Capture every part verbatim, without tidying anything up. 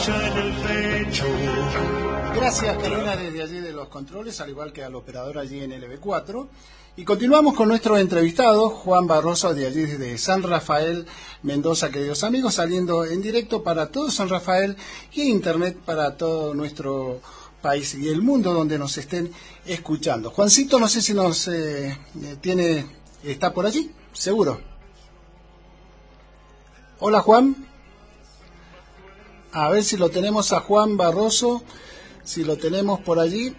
estrella en el pecho. Gracias, Carolina, desde allí de los controles, al igual que al operador allí en L B cuatro. Y continuamos con nuestro entrevistado, Juan Barroso, de allí desde San Rafael, Mendoza, queridos amigos, saliendo en directo para todo San Rafael y en internet para todo nuestro país y el mundo donde nos estén escuchando. Juancito, no sé si nos eh, tiene, está por allí, seguro. Hola, Juan. A ver si lo tenemos a Juan Barroso, si lo tenemos por allí.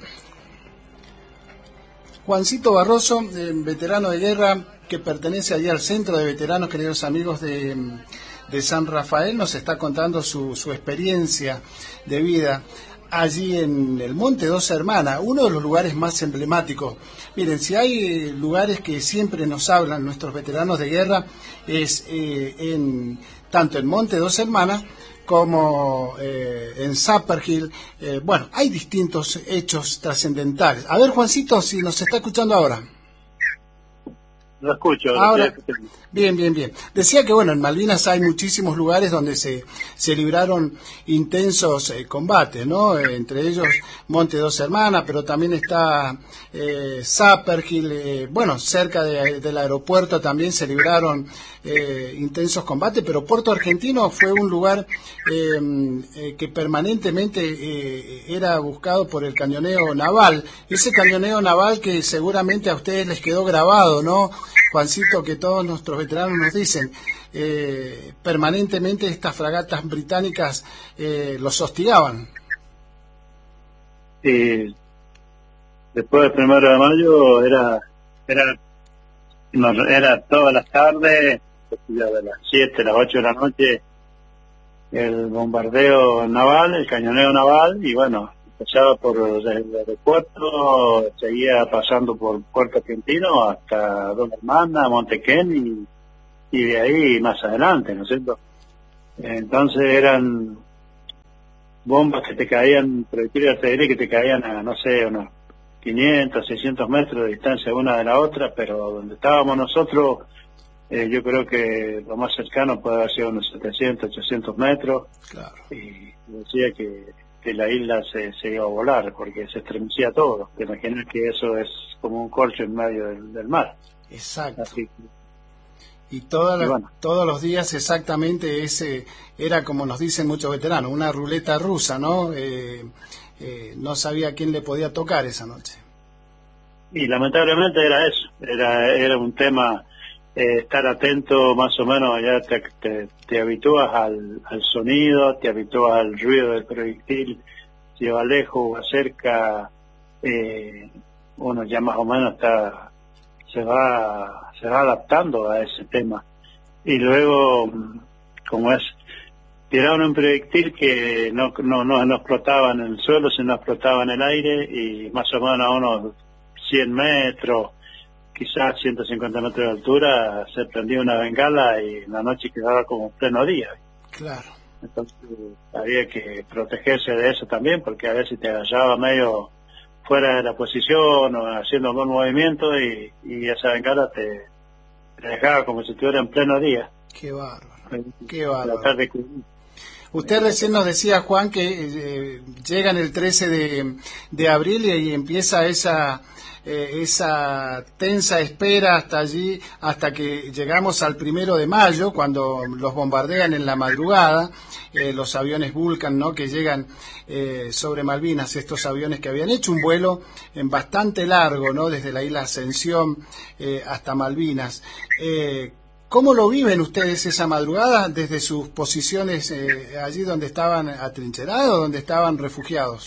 Juancito Barroso, eh, veterano de guerra que pertenece allí al Centro de Veteranos, queridos amigos de, de San Rafael, nos está contando su, su experiencia de vida allí en el Monte Dos Hermanas, uno de los lugares más emblemáticos. Miren, si hay lugares que siempre nos hablan nuestros veteranos de guerra, es eh, en tanto en Monte Dos Hermanas como eh, en Zapperhill. Eh, bueno, hay distintos hechos trascendentales. A ver, Juancito, si nos está escuchando ahora. Lo escucho. Ahora, bien, bien, bien. Decía que, bueno, en Malvinas hay muchísimos lugares donde se, se libraron intensos eh, combates, ¿no? Eh, entre ellos Monte Dos Hermanas, pero también está eh, Zapperhill, eh, bueno, cerca de, del aeropuerto también se libraron eh, intensos combates, pero Puerto Argentino fue un lugar eh, eh, que permanentemente eh, era buscado por el cañoneo naval, ese cañoneo naval que seguramente a ustedes les quedó grabado, ¿no? Juancito, que todos nuestros veteranos nos dicen, eh, permanentemente estas fragatas británicas eh, los hostigaban. Sí, después del primero de mayo era era no, era todas las tardes, de las siete, las ocho de la noche, el bombardeo naval, el cañoneo naval, y bueno, empezaba por el aeropuerto, seguía pasando por Puerto Argentino hasta Dos Hermanas, Montequén, y, y de ahí más adelante, ¿no es cierto? Entonces eran bombas que te caían, proyectiles de artillería que te caían a, no sé, unos quinientos, seiscientos metros de distancia una de la otra, pero donde estábamos nosotros, eh, yo creo que lo más cercano puede haber sido unos setecientos, ochocientos metros, claro. Y decía que que la isla se, se iba a volar, porque se estremecía todo. Te imaginas que eso es como un corcho en medio del, del mar. Exacto. Así, y toda la, y bueno. todos los días exactamente ese era, como nos dicen muchos veteranos, una ruleta rusa, ¿no? Eh, eh, no sabía quién le podía tocar esa noche. Y lamentablemente era eso, era, era un tema, eh, estar atento más o menos, ya te, te, te habitúas al, al sonido, te habitúas al ruido del proyectil, si va lejos o va cerca, eh, uno ya más o menos está, se va, se va adaptando a ese tema. Y luego, como es, tiraron un proyectil que no, no, no, no explotaba en el suelo, sino explotaba en el aire, y más o menos a unos cien metros, quizás ciento cincuenta metros de altura, se prendía una bengala y en la noche quedaba como pleno día. Claro. Entonces había que protegerse de eso también, porque a veces te agarraba medio fuera de la posición o haciendo algún movimiento, y, y esa bengala te, te dejaba como si estuviera en pleno día. Qué bárbaro, qué bárbaro. Tratar de... Usted recién nos decía, Juan, que eh, llegan el trece de, de abril y, y empieza esa... Eh, esa tensa espera hasta allí, hasta que llegamos al primero de mayo, cuando los bombardean en la madrugada, eh, los aviones Vulcan, ¿no?, que llegan eh, sobre Malvinas, estos aviones que habían hecho un vuelo en bastante largo, ¿no?, desde la isla Ascensión eh, hasta Malvinas. Eh, ¿Cómo lo viven ustedes esa madrugada desde sus posiciones eh, allí donde estaban atrincherados, donde estaban refugiados?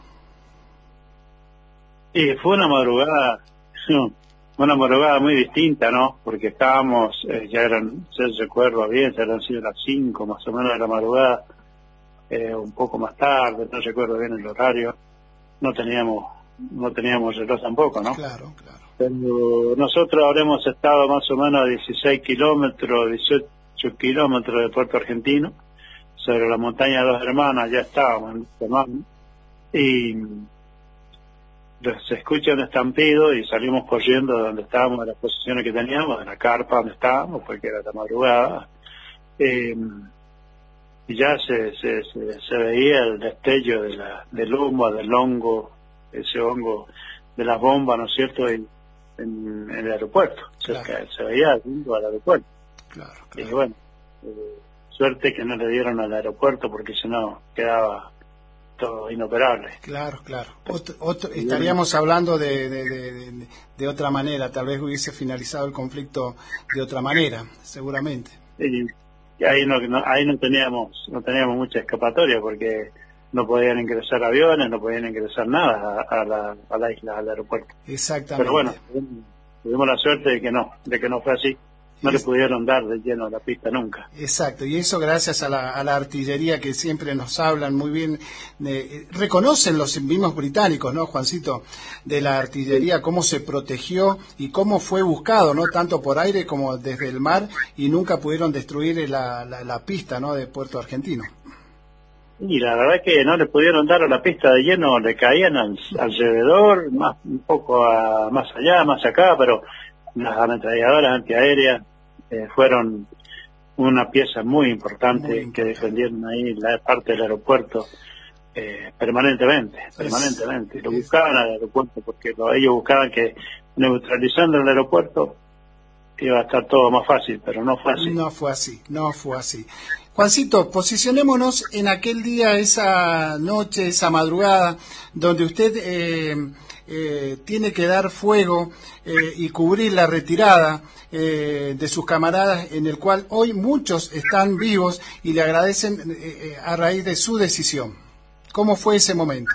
Sí, fue una madrugada, una madrugada muy distinta, ¿no? Porque estábamos, eh, ya eran, se recuerdo bien, ya eran sido las cinco más o menos de la madrugada, eh, un poco más tarde, no recuerdo bien el horario, no teníamos, no teníamos reloj tampoco, ¿no? Claro, claro. Pero nosotros habremos estado más o menos a dieciséis kilómetros, dieciocho kilómetros de Puerto Argentino, sobre la montaña de Dos Hermanas, ya estábamos, y se escucha un estampido y salimos corriendo de donde estábamos, de las posiciones que teníamos, de la carpa donde estábamos, porque era la madrugada. Eh, y ya se, se, se, se veía el destello de la, del humo, del hongo, ese hongo de las bombas, ¿no es cierto?, en, en, en el aeropuerto, claro. cerca, se veía rumbo al aeropuerto. Claro, claro. Y bueno, eh, suerte que no le dieron al aeropuerto, porque si no quedaba todo inoperable. Claro, claro. Otro, otro, estaríamos hablando de, de, de, de, de otra manera, tal vez hubiese finalizado el conflicto de otra manera, seguramente. Y, y ahí no, no ahí no teníamos no teníamos mucha escapatoria, porque no podían ingresar aviones, no podían ingresar nada a, a, la, a la isla, al aeropuerto. Exactamente. Pero bueno, tuvimos la suerte de que no, de que no fue así. No es... le pudieron dar de lleno la pista nunca. Exacto, y eso gracias a la, a la artillería que siempre nos hablan muy bien. Eh, reconocen los mismos británicos, ¿no, Juancito? De la artillería, cómo se protegió y cómo fue buscado, ¿no? Tanto por aire como desde el mar, y nunca pudieron destruir la, la, la pista, ¿no?, de Puerto Argentino. Y la verdad que no le pudieron dar a la pista de lleno, le caían al, alrededor, más un poco a, más allá, más acá, pero las ametralladoras antiaéreas eh, fueron una pieza muy importante, muy importante que defendieron ahí la parte del aeropuerto eh, permanentemente, es, permanentemente. Lo es, buscaban al aeropuerto porque lo, ellos buscaban que neutralizando el aeropuerto iba a estar todo más fácil, pero no fue así. No fue así, no fue así. Juancito, posicionémonos en aquel día, esa noche, esa madrugada, donde usted eh, eh, tiene que dar fuego eh, y cubrir la retirada eh, de sus camaradas, en el cual hoy muchos están vivos y le agradecen eh, a raíz de su decisión. ¿Cómo fue ese momento?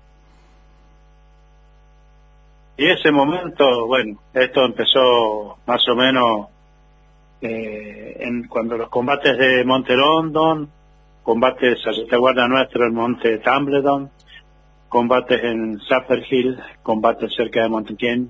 Y ese momento, bueno, esto empezó más o menos eh, en cuando los combates de Monte London, combates a retaguardia nuestra en Monte Tumbledon, combates en Sapper Hill, combates cerca de Monte Ken.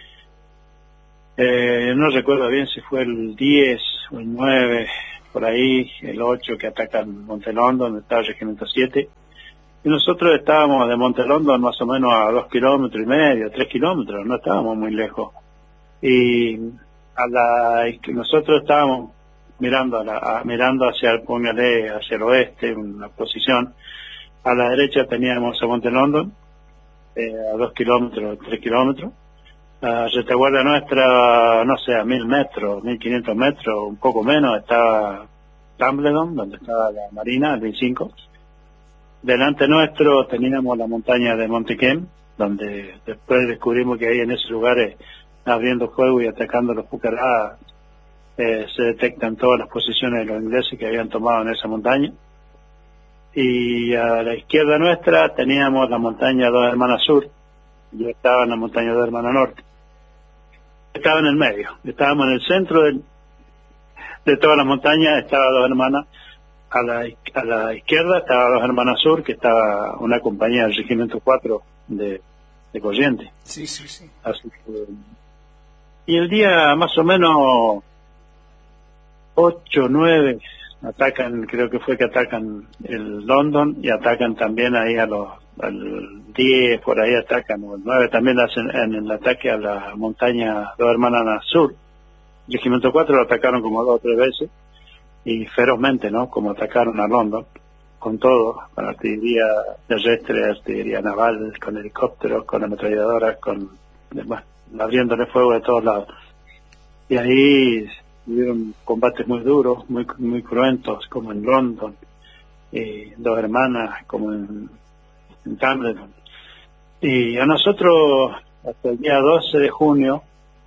Eh, no recuerdo bien si fue el diez o el nueve, por ahí, el ocho que atacan Monte London, está el Regimiento siete. Y nosotros estábamos de Monte London más o menos a dos kilómetros y medio, tres kilómetros, no estábamos muy lejos. Y a la nosotros estábamos mirando a la, a, mirando hacia el póngale, hacia el oeste, una posición. A la derecha teníamos a Monte London, eh, a dos kilómetros, tres kilómetros. La retaguardia nuestra, no sé, a mil metros, mil quinientos metros, un poco menos, estaba Tumbledon, donde estaba la Marina, el veinticinco. Delante nuestro teníamos la montaña de Monte Ken, donde después descubrimos que ahí en esos lugares, abriendo fuego y atacando los Pucará, eh, se detectan todas las posiciones de los ingleses que habían tomado en esa montaña. Y a la izquierda nuestra teníamos la montaña Dos Hermanas Sur, yo estaba en la montaña Dos Hermanas Norte. Estaba en el medio, estábamos en el centro de, de toda la montaña, estaba Dos Hermanas. A la, a la izquierda estaba Dos Hermanas Sur, que estaba una compañía del Regimiento cuatro de, de Corrientes. Sí, sí, sí. Así que, y el día más o menos ocho, nueve, atacan, creo que fue que atacan el London y atacan también ahí a los, al diez, por ahí atacan, o el nueve también hacen en el ataque a la montaña Dos Hermanas Sur. El Regimiento cuatro lo atacaron como dos o tres veces. Y ferozmente, ¿no? Como atacaron a London, con todo, con artillería terrestre, artillería naval, con helicópteros, con ametralladoras, con, bueno, abriéndole fuego de todos lados. Y ahí hubieron combates muy duros, muy muy cruentos, como en London, y Dos Hermanas, como en, en Tumbledon. Y a nosotros, hasta el día doce de junio,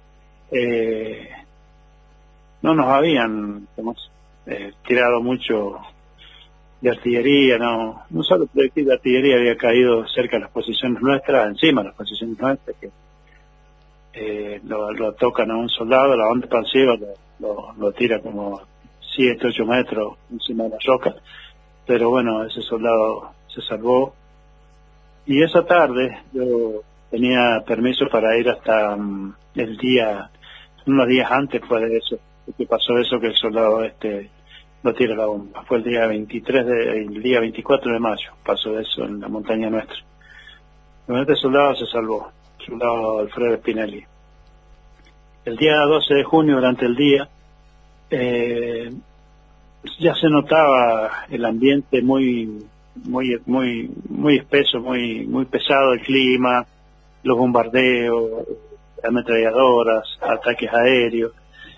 eh, no nos habían, como, Eh, tirado mucho de artillería, no no solo proyectil de artillería había caído cerca de las posiciones nuestras, encima de las posiciones nuestras, que eh, lo, lo tocan a un soldado, la onda expansiva lo, lo, lo tira como siete, ocho metros encima de la roca, pero bueno, ese soldado se salvó. Y esa tarde yo tenía permiso para ir hasta um, el día, unos días antes fue de eso, que pasó eso, que el soldado este no tira la bomba. Fue el día veintitrés de, el día veinticuatro de mayo, pasó eso en la montaña nuestra. Este soldado se salvó, el soldado Alfredo Spinelli. El día doce de junio, durante el día, eh, ya se notaba el ambiente muy muy muy muy espeso, muy muy pesado, el clima, los bombardeos, ametralladoras, ataques aéreos.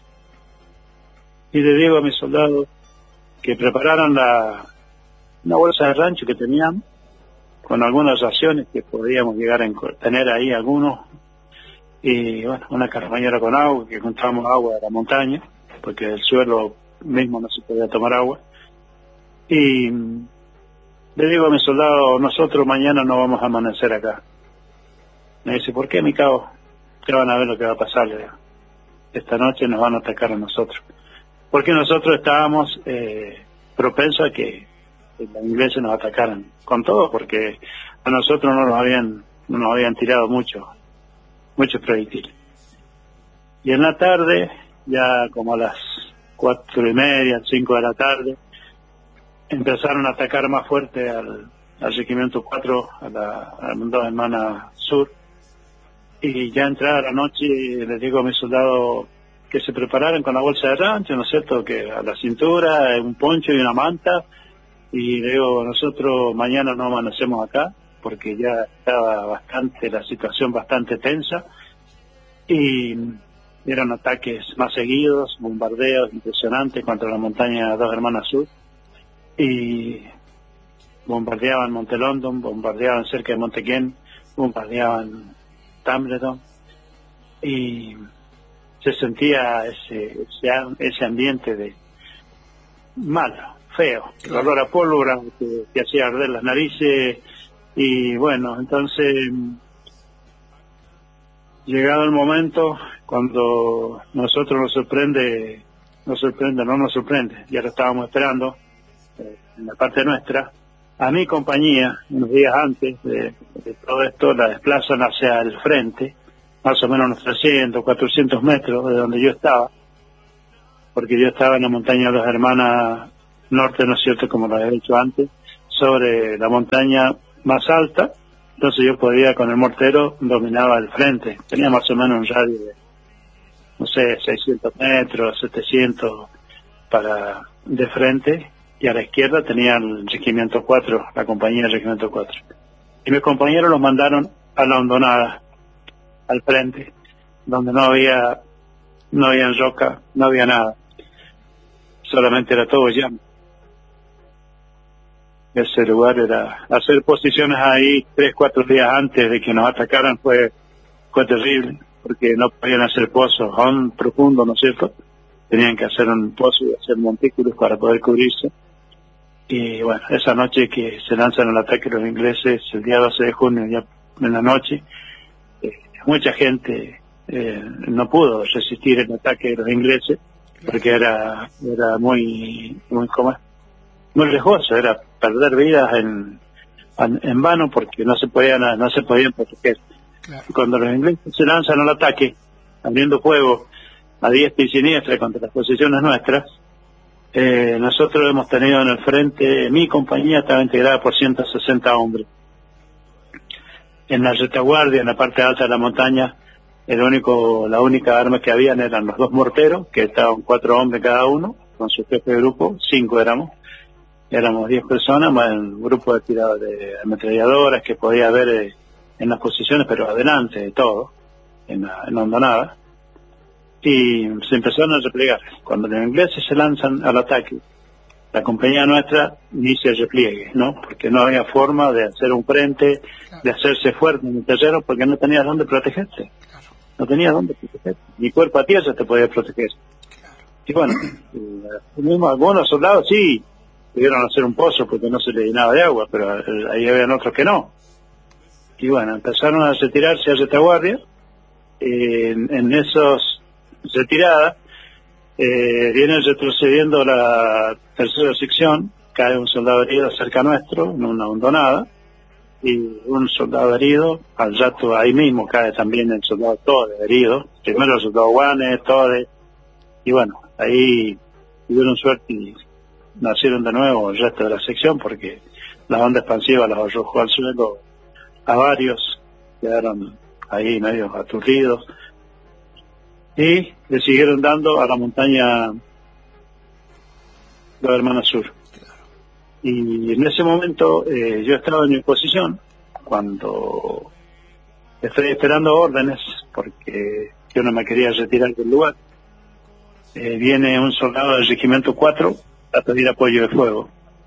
Y le digo a mis soldados que prepararan la, una bolsa de rancho que teníamos, con algunas raciones que podíamos llegar a tener ahí algunos, y bueno, una carroñera con agua, que encontrábamos agua de la montaña, porque del suelo mismo no se podía tomar agua. Y le digo a mis soldados, nosotros mañana no vamos a amanecer acá. Me dice, ¿por qué, mi cabo? Ustedes van a ver lo que va a pasar. Le digo, esta noche nos van a atacar a nosotros. Porque nosotros estábamos eh, propensos a que los ingleses nos atacaran con todo, porque a nosotros no nos habían no nos habían tirado mucho, muchos proyectiles. Y en la tarde, ya como a las cuatro y media, cinco de la tarde, empezaron a atacar más fuerte al, al regimiento cuatro, a la, a la dos Hermanas Sur, y ya entrada la noche les digo a mis soldados que se prepararan con la bolsa de rancho, ¿no es cierto?, que a la cintura, un poncho y una manta, y le digo, nosotros mañana no amanecemos acá, porque ya estaba bastante, la situación bastante tensa, y eran ataques más seguidos, bombardeos impresionantes contra la montaña Dos Hermanas Sur, y bombardeaban Monte London, bombardeaban cerca de Montequén, bombardeaban Tambleton, y se sentía ese, ese ese ambiente de malo, feo, el olor a pólvora que, que hacía arder las narices. Y bueno, entonces llegado el momento cuando nosotros nos sorprende nos sorprende, no nos sorprende, ya lo estábamos esperando eh, en la parte nuestra, a mi compañía unos días antes de, de todo esto la desplazan hacia el frente, más o menos unos trescientos, cuatrocientos metros de donde yo estaba, porque yo estaba en la montaña de Dos Hermanas Norte, ¿no es cierto?, como lo había dicho antes, sobre la montaña más alta, entonces yo podía, con el mortero, dominaba el frente, tenía más o menos un radio de, no sé, seiscientos metros, setecientos para de frente, y a la izquierda tenía el regimiento cuatro, la compañía del regimiento cuatro. Y mis compañeros los mandaron a la hondonada, al frente, donde no había no había roca, no había nada, solamente era todo llano. Ese lugar era, hacer posiciones ahí tres, cuatro días antes de que nos atacaran fue fue terrible, porque no podían hacer pozos aún profundos, ¿no es cierto? Tenían que hacer un pozo y hacer montículos para poder cubrirse. Y bueno, esa noche que se lanzan al ataque los ingleses, el día doce de junio, ya en la noche, eh, mucha gente eh, no pudo resistir el ataque de los ingleses, porque era era muy muy como muy riesgoso, era perder vidas en, en en vano, porque no se podían no se podían proteger. Claro. Cuando los ingleses se lanzan al ataque, abriendo fuego a diestra y siniestra contra las posiciones nuestras, eh, nosotros hemos tenido en el frente, mi compañía estaba integrada por ciento sesenta hombres. En la retaguardia, en la parte alta de la montaña, el único, la única arma que habían eran los dos morteros, que estaban cuatro hombres cada uno, con su jefe de grupo, cinco éramos, éramos diez personas, más el grupo de tirados de ametralladoras que podía haber eh, en las posiciones, pero adelante de todo, en la, en la hondonada, y se empezaron a replegar. Cuando los ingleses se lanzan al ataque, la compañía nuestra inicia el repliegue, ¿no? Porque no había forma de hacer un frente, de hacerse fuerte en el terreno, porque no tenía dónde protegerse. No tenía dónde protegerse. Ni cuerpo a tierra te podía proteger. Y bueno, mismo algunos soldados sí pudieron hacer un pozo porque no se le llenaba de agua, pero ahí habían otros que no. Y bueno, empezaron a retirarse a retaguardia. Eh, en, en esos retiradas, eh, viene retrocediendo la tercera sección, cae un soldado herido cerca nuestro, en una hondonada, y un soldado herido, al rato ahí mismo cae también el soldado Tode herido, primero el soldado Guanes, Tode, y bueno, ahí tuvieron suerte y nacieron de nuevo el resto de la sección, porque la onda expansiva los arrojó al suelo a varios, quedaron ahí medio aturdidos, y le siguieron dando a la montaña dos hermanas sur. Y en ese momento eh, yo estaba en mi posición cuando estoy esperando órdenes porque yo no me quería retirar del lugar. Eh, viene un soldado del regimiento cuatro a pedir apoyo de fuego.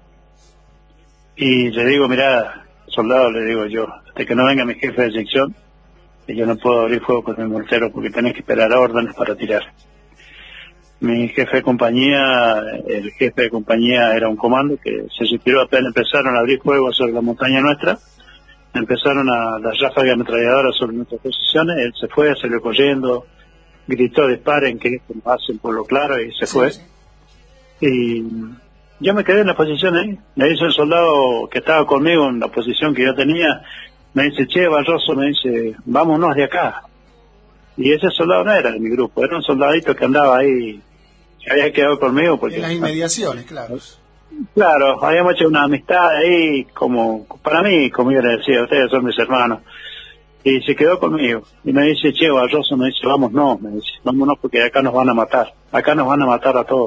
Y le digo, mira, soldado, le digo yo, hasta que no venga mi jefe de sección, yo no puedo abrir fuego con el mortero porque tenés que esperar a órdenes para tirar. Mi jefe de compañía, el jefe de compañía era un comando que se retiró apenas empezaron a abrir fuego sobre la montaña nuestra, empezaron a las ráfagas ametralladoras sobre nuestras posiciones, él se fue, salió corriendo, gritó disparen, que esto nos hacen por lo claro, y se fue. Y yo me quedé en la posición ahí, me dice el soldado que estaba conmigo en la posición que yo tenía, me dice, che, Barroso, me dice, vámonos de acá. Y ese soldado no era de mi grupo, era un soldadito que andaba ahí, que había quedado conmigo. Porque, en las inmediaciones, claro. Claro, habíamos hecho una amistad ahí, como para mí, como yo le decía, ustedes son mis hermanos. Y se quedó conmigo. Y me dice, che, Barroso, me dice, vamos, no, me dice, vámonos porque acá nos van a matar, acá nos van a matar a todos.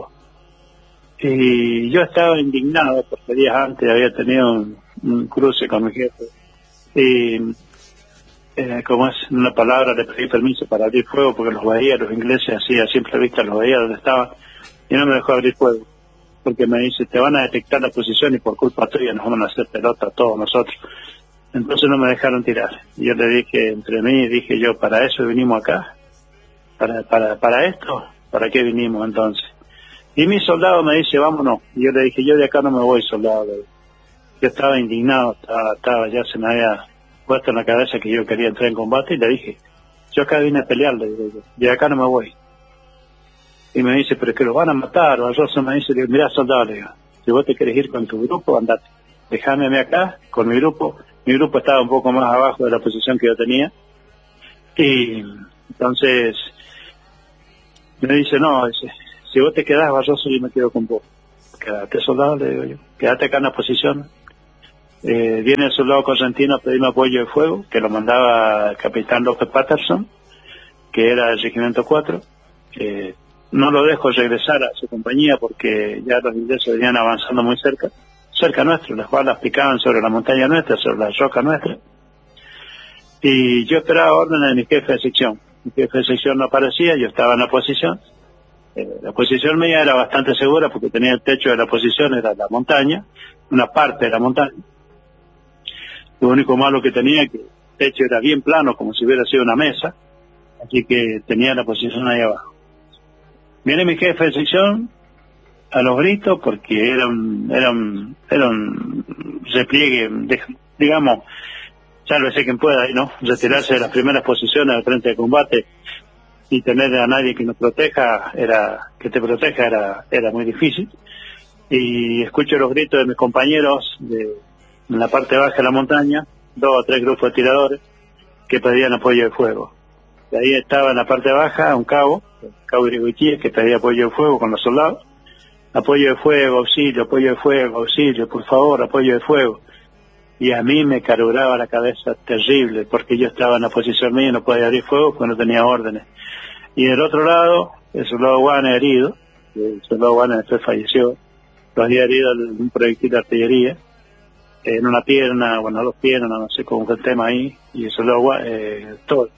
Y yo estaba indignado porque días antes había tenido un, un cruce con mi jefe. Y Eh, como es una palabra, le pedí permiso para abrir fuego porque los veía, los ingleses así a simple vista los veía donde estaban y no me dejó abrir fuego porque me dice, te van a detectar la posición y por culpa tuya nos van a hacer pelota a todos nosotros. Entonces no me dejaron tirar. Y yo le dije, entre mí, dije yo, ¿para eso vinimos acá? ¿Para para para esto? ¿Para qué vinimos entonces? Y mi soldado me dice, vámonos. Y yo le dije, yo de acá no me voy, soldado. Yo estaba indignado, estaba, estaba ya se me había puesto en la cabeza que yo quería entrar en combate y le dije, yo acá vine a pelear, le digo yo, de acá no me voy. Y me dice, pero es que los van a matar, o Barroso me dice, mira soldado, le digo, si vos te querés ir con tu grupo, andate, dejame a mí acá, con mi grupo, mi grupo estaba un poco más abajo de la posición que yo tenía, y entonces me dice, no, dice, si vos te quedás, Barroso, yo me quedo con vos, quédate soldado, le digo yo, quédate acá en la posición. Eh, viene el soldado correntino a pedirme apoyo de fuego, que lo mandaba el capitán López Patterson, que era del regimiento cuatro. Eh, no lo dejo regresar a su compañía porque ya los ingleses venían avanzando muy cerca, cerca nuestro, las balas picaban sobre la montaña nuestra, sobre la roca nuestra. Y yo esperaba órdenes de mi jefe de sección. Mi jefe de sección no aparecía, yo estaba en la posición. Eh, la posición mía era bastante segura porque tenía el techo de la posición, era la montaña, una parte de la montaña. Lo único malo que tenía que el techo era bien plano, como si hubiera sido una mesa, así que tenía la posición ahí abajo. Viene mi jefe de sección a los gritos porque era un, era un, era un repliegue, de, digamos, sálvese quien pueda, ¿no? Retirarse de las primeras posiciones al frente de combate y tener a nadie que nos proteja, era, que te proteja era, era muy difícil. Y escucho los gritos de mis compañeros de en la parte baja de la montaña, dos o tres grupos de tiradores que pedían apoyo de fuego. De ahí estaba en la parte baja un cabo, el cabo Irigoitia, que pedía apoyo de fuego con los soldados. Apoyo de fuego, auxilio, apoyo de fuego, auxilio, por favor, apoyo de fuego. Y a mí me carburaba la cabeza terrible, porque yo estaba en la posición mía y no podía abrir fuego porque no tenía órdenes. Y del otro lado, el soldado Guane herido, el soldado Guane después falleció, lo había herido en un proyectil de artillería, en una pierna, bueno, dos piernas, no sé cómo fue el tema ahí, y eso lo, eh, todo.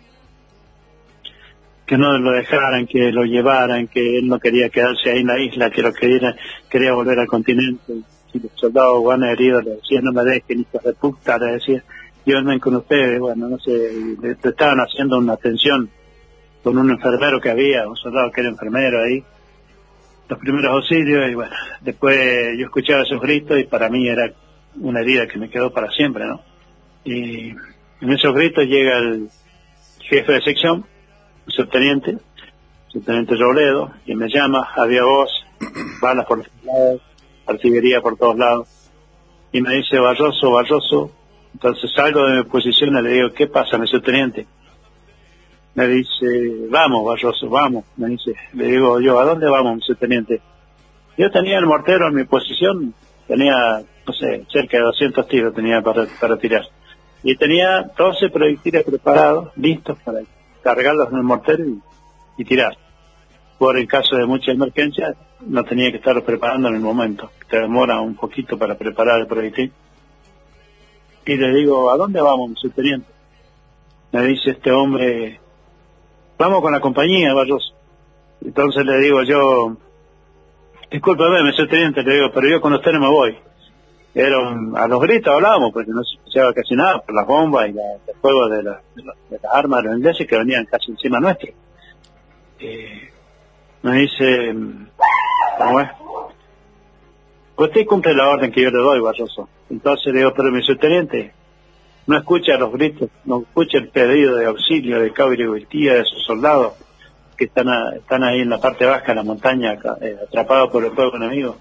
Que no lo dejaran, que lo llevaran, que él no quería quedarse ahí en la isla, que lo quería, quería volver al continente. Y los soldados guanes heridos le decían, no me dejen, hijos de puta, le decía, llévenme con ustedes, bueno, no sé, le, le estaban haciendo una atención con un enfermero que había, un soldado que era enfermero ahí, los primeros auxilios, y bueno, después yo escuchaba esos gritos y para mí era una herida que me quedó para siempre, ¿no? Y en esos gritos llega el jefe de sección, el subteniente, el subteniente Robledo, y me llama, había voz, balas por todos lados, artillería por todos lados, y me dice, Barroso, Barroso. Entonces salgo de mi posición y le digo, ¿qué pasa, mi subteniente? Me dice, vamos, Barroso, vamos, me dice. Le digo yo, ¿a dónde vamos, mi subteniente? Yo tenía el mortero en mi posición, tenía, no sé, cerca de doscientos tiros tenía para, para tirar. Y tenía doce proyectiles preparados, listos para cargarlos en el mortero y, y tirar. Por el caso de mucha emergencia, no tenía que estarlo preparando en el momento. Te demora un poquito para preparar el proyectil. Y le digo, ¿a dónde vamos, subteniente? Me dice este hombre, vamos con la compañía, Barroso. Entonces le digo yo, discúlpeme, mi subteniente, le digo, pero yo con usted no me voy. Era un, a los gritos hablábamos, porque no se escuchaba casi nada, por las bombas y la, el fuego de, la, de, la, de las armas de los ingleses que venían casi encima nuestro. Eh, me dice, ¿cómo es? Usted cumple la orden que yo le doy, Barroso. Entonces le digo, pero mi subteniente, no escucha los gritos, no escucha el pedido de auxilio de Cabo y Huitía, de sus soldados que están a, están ahí en la parte baja de la montaña, eh, atrapados por el fuego enemigo.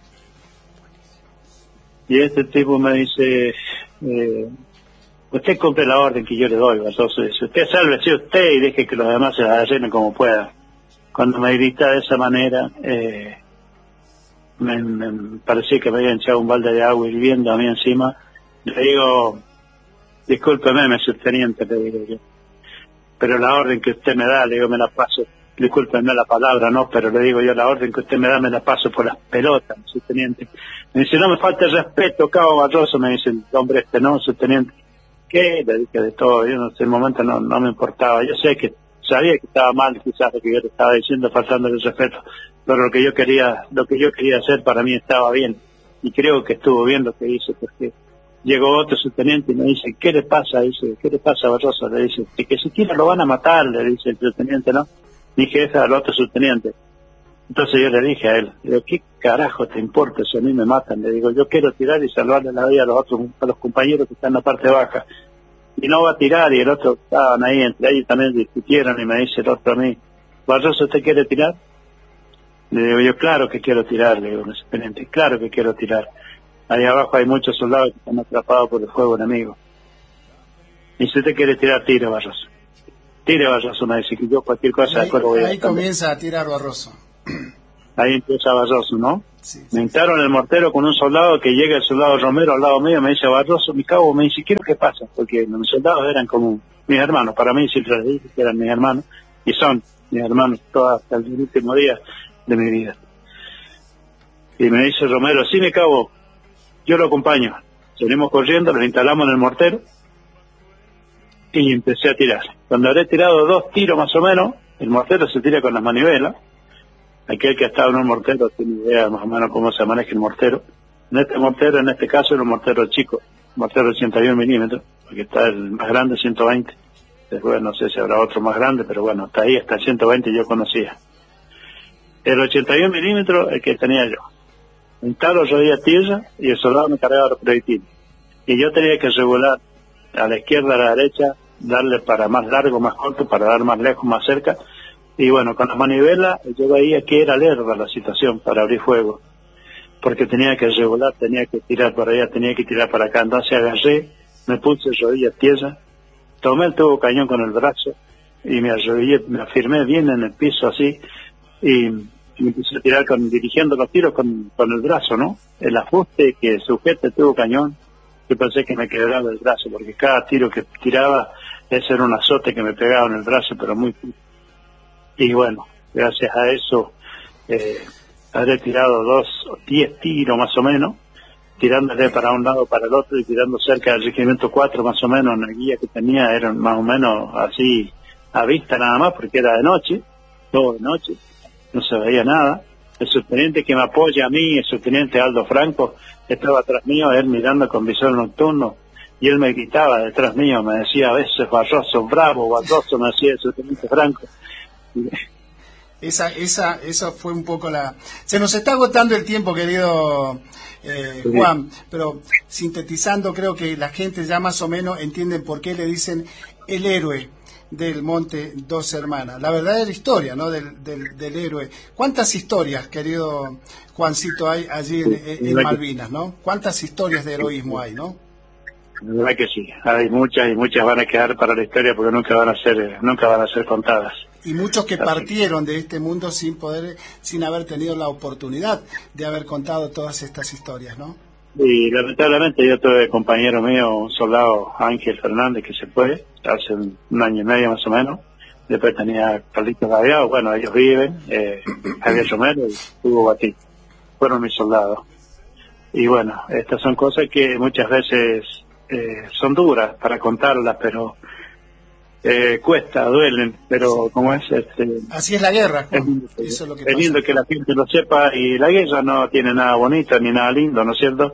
Y este tipo me dice, eh, usted cumple la orden que yo le doy, Barroso. Dice, usted sálvese usted y deje que los demás se la arreglen como puedan. Cuando me grita de esa manera, eh, me, me parecía que me había echado un balde de agua hirviendo a mí encima. Le digo, discúlpeme, mi subteniente, le digo yo, pero la orden que usted me da, le digo, me la paso, discúlpeme la palabra, no, pero le digo yo, la orden que usted me da me la paso por las pelotas, mi subteniente. Me dice, no me falta el respeto, Cabo Barroso, me dice el hombre este, no, subteniente. ¿Qué? Le dije de todo, yo no sé, en el momento no, no me importaba, yo sé que sabía que estaba mal quizás lo que yo te estaba diciendo, faltando el respeto, pero lo que yo quería, lo que yo quería hacer para mí estaba bien, y creo que estuvo bien lo que hice, porque llegó otro subteniente y me dice, ¿qué le pasa? Dice, ¿qué le pasa a Barroso? Le dice, que si quiera lo van a matar, le dice el subteniente, ¿no? Mi jefe al otro subteniente. Entonces yo le dije a él, le digo, ¿qué carajo te importa si a mí me matan? Le digo, yo quiero tirar y salvarle la vida a los otros, a los compañeros que están en la parte baja. Y no va a tirar, y el otro, estaban ahí, entre ellos también discutieron, y me dice el otro a mí, Barroso, ¿usted quiere tirar? Le digo yo, claro que quiero tirar, le digo, mi subteniente, claro que quiero tirar. Ahí abajo hay muchos soldados que están atrapados por el fuego enemigo. Y si usted quiere tirar, tire, Barroso. Tire, Barroso, me dice, que yo cualquier cosa... Ahí, voy a ahí comienza a tirar Barroso. Ahí empieza Barroso, ¿no? Sí, sí, me entraron el mortero con un soldado, que llega el soldado Romero al lado mío, me dice, Barroso, mi cabo, me dice, ¿qué es lo que pasa? Porque los soldados eran como mis hermanos, para mí siempre les dije que eran mis hermanos, y son mis hermanos todos hasta el último día de mi vida. Y me dice Romero, sí, mi cabo, yo lo acompaño. Salimos corriendo, lo instalamos en el mortero, y empecé a tirar. Cuando habré tirado dos tiros más o menos, el mortero se tira con las manivelas. Aquel que ha estado en un mortero tiene idea más o menos cómo se maneja el mortero. En este mortero, en este caso, era un mortero chico, un mortero de ochenta y uno milímetros, porque está el más grande, ciento veinte. Después no sé si habrá otro más grande, pero bueno, hasta ahí, hasta el ciento veinte yo conocía. El ochenta y uno milímetros, el que tenía yo. En talo yo di a tierra y el soldado me cargaba los proyectiles. Y yo tenía que regular a la izquierda, a la derecha, darle para más largo, más corto, para dar más lejos, más cerca. Y bueno, con la manivela yo veía que era lerda la situación para abrir fuego, porque tenía que regular, tenía que tirar para allá, tenía que tirar para acá. Entonces agarré, me puse rodillas a tierra, tomé el tubo cañón con el brazo y me arrodillé, me afirmé bien en el piso así, y, y me empecé a tirar con, dirigiendo los tiros con, con el brazo, ¿no? El ajuste que sujeta el tubo cañón, yo pensé que me quebraba el brazo, porque cada tiro que tiraba, ese era un azote que me pegaba en el brazo, pero muy... Y bueno, gracias a eso eh, habré tirado dos, diez tiros más o menos, tirándole para un lado para el otro y tirando cerca del regimiento cuatro más o menos. En la guía que tenía eran más o menos así a vista nada más, porque era de noche, todo de noche, no se veía nada. El subteniente que me apoya a mí, el subteniente Aldo Franco, estaba atrás mío, él mirando con visor nocturno, y él me gritaba detrás mío, me decía, a veces Barroso, bravo, Barroso, me decía el subteniente Franco. Esa, esa, esa fue un poco la... Se nos está agotando el tiempo, querido eh, Juan, pero sintetizando, creo que la gente ya más o menos entiende por qué le dicen el héroe del Monte Dos Hermanas. La verdadera historia, ¿no? Del, del, del héroe. ¿Cuántas historias, querido Juancito, hay allí en, en Malvinas, ¿no? ¿Cuántas historias de heroísmo hay, no? La verdad que sí, hay muchas y muchas van a quedar para la historia porque nunca van a ser, nunca van a ser contadas. Y muchos que partieron de este mundo sin poder, sin haber tenido la oportunidad de haber contado todas estas historias, ¿no? Y lamentablemente yo tuve compañero mío, un soldado, Ángel Fernández, que se fue hace un año y medio más o menos. Después tenía Carlitos Gaviao, bueno, ellos viven, eh, Javier Romero y Hugo Batí. fueron mis soldados. Y bueno, estas son cosas que muchas veces eh, son duras para contarlas, pero eh, cuesta, duelen, pero como es... este Así es la guerra, Juan. Es, Eso es lo que es pasa. lindo que la gente lo sepa, y la guerra no tiene nada bonito ni nada lindo, ¿no es cierto?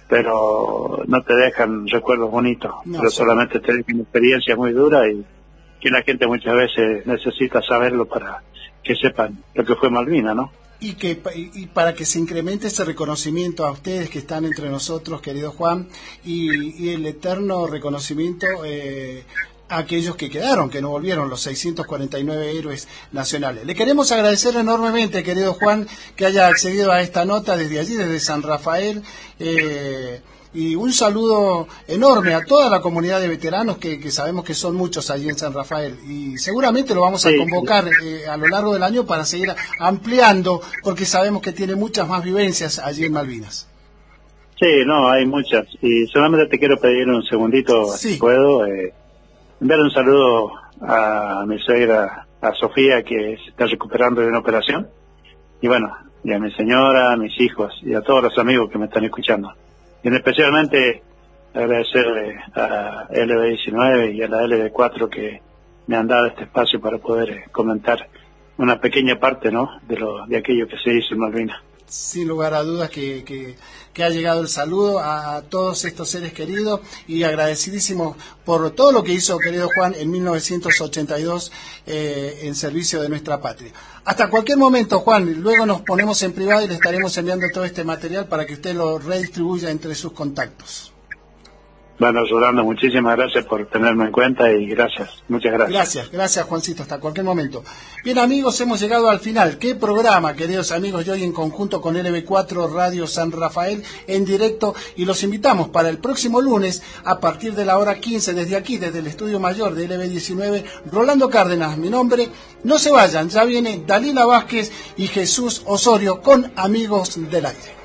Pero no te dejan recuerdos bonitos, No, pero sí. solamente te dejan experiencias muy duras, y que la gente muchas veces necesita saberlo para que sepan lo que fue Malvinas, ¿no? Y, que, y para que se incremente ese reconocimiento a ustedes que están entre nosotros, querido Juan, y, y el eterno reconocimiento eh, a aquellos que quedaron, que no volvieron, los seiscientos cuarenta y nueve héroes nacionales. Le queremos agradecer enormemente, querido Juan, que haya accedido a esta nota desde allí, desde San Rafael, eh, y un saludo enorme a toda la comunidad de veteranos que, que sabemos que son muchos allí en San Rafael, y seguramente lo vamos a Sí. convocar eh, a lo largo del año para seguir ampliando, porque sabemos que tiene muchas más vivencias allí en Malvinas. Sí, no, hay muchas, y solamente te quiero pedir un segundito, Sí. si puedo, eh, enviar un saludo a mi suegra, a Sofía, que se está recuperando de una operación, y bueno, y a mi señora, a mis hijos, y a todos los amigos que me están escuchando. Y especialmente agradecerle a L B diecinueve y a la L B cuatro que me han dado este espacio para poder eh, comentar una pequeña parte, ¿no?, de lo de aquello que se hizo en Malvinas. Sin lugar a dudas que, que, que ha llegado el saludo a, a todos estos seres queridos, y agradecidísimos por todo lo que hizo, querido Juan, en mil novecientos ochenta y dos eh, en servicio de nuestra patria. Hasta cualquier momento, Juan, luego nos ponemos en privado y le estaremos enviando todo este material para que usted lo redistribuya entre sus contactos. Bueno, Rolando, muchísimas gracias por tenerme en cuenta, y gracias, muchas gracias. Gracias, gracias Juancito, hasta cualquier momento. Bien amigos, hemos llegado al final. ¿Qué programa, queridos amigos? Yo hoy en conjunto con L B cuatro Radio San Rafael en directo, y los invitamos para el próximo lunes a partir de la hora quince, desde aquí, desde el estudio mayor de L B diecinueve, Rolando Cárdenas, mi nombre. No se vayan, ya viene Dalila Vázquez y Jesús Osorio con Amigos del Aire.